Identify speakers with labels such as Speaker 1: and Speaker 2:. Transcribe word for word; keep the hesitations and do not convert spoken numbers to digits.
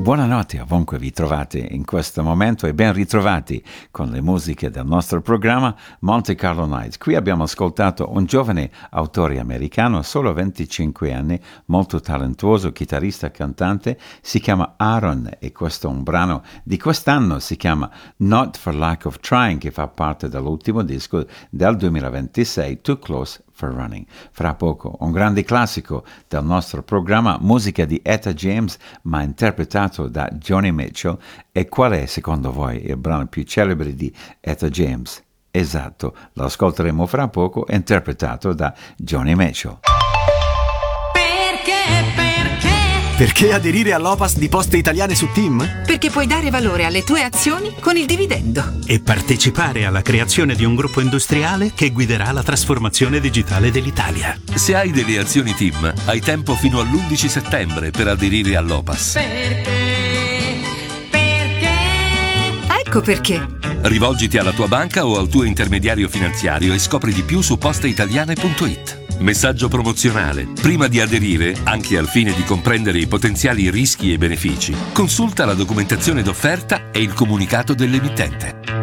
Speaker 1: Buonanotte ovunque vi trovate in questo momento e ben ritrovati con le musiche del nostro programma Monte Carlo Nights. Qui abbiamo ascoltato un giovane autore americano, solo venticinque anni, molto talentuoso, chitarrista e cantante, si chiama Aaron e questo è un brano di quest'anno, si chiama Not for Lack of Trying, che fa parte dell'ultimo disco del duemilaventisei, Too Close for Running. Fra poco un grande classico del nostro programma, musica di Etta James ma interpretato da Joni Mitchell. E qual è secondo voi il brano più celebre di Etta James? Esatto, lo ascolteremo fra poco, interpretato da Joni Mitchell.
Speaker 2: Perché, perché?
Speaker 3: Perché aderire all'O P A S di Poste Italiane su Team?
Speaker 2: Perché puoi dare valore alle tue azioni con il dividendo.
Speaker 4: E partecipare alla creazione di un gruppo industriale che guiderà la trasformazione digitale dell'Italia.
Speaker 5: Se hai delle azioni Team, hai tempo fino all'undici settembre per aderire all'O P A S.
Speaker 2: Perché? Perché?
Speaker 6: Ecco perché.
Speaker 5: Rivolgiti alla tua banca o al tuo intermediario finanziario e scopri di più su posteitaliane punto it. Messaggio promozionale. Prima di aderire, anche al fine di comprendere i potenziali rischi e benefici, consulta la documentazione d'offerta e il comunicato dell'emittente.